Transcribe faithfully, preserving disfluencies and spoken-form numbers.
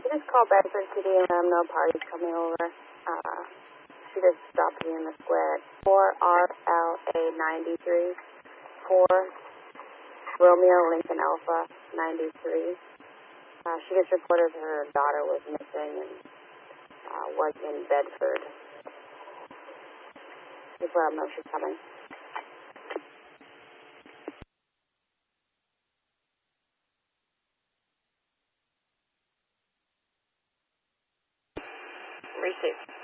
she just called Bedford City and let them know party's coming over. Uh, she just stopped me in the square at four R L A ninety-three, four Romeo Lincoln Alpha ninety-three. Uh, she just reported her daughter was missing and uh, was in Bedford. Just let them know she's coming. Received.